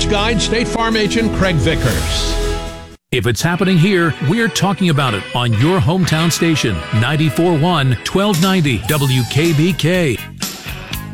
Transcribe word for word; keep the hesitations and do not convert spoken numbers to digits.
Insurance Guide, State Farm agent Craig Vickers. If it's happening here, we're talking about it on your hometown station, ninety-four point one, twelve ninety W K B K.